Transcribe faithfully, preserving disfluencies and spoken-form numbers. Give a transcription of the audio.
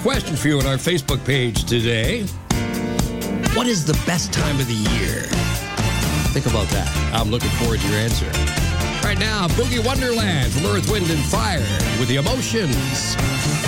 question for you on our Facebook page today. What is the best time of the year? Think about that. I'm looking forward to your answer. Right now, Boogie Wonderland from Earth, Wind, and Fire with the Emotions.